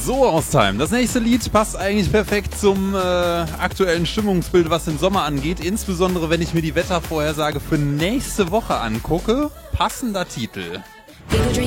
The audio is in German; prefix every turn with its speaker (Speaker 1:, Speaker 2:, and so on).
Speaker 1: So, Haustime. Das nächste Lied passt eigentlich perfekt zum aktuellen Stimmungsbild, was den Sommer angeht. Insbesondere, wenn ich mir die Wettervorhersage für nächste Woche angucke. Passender Titel.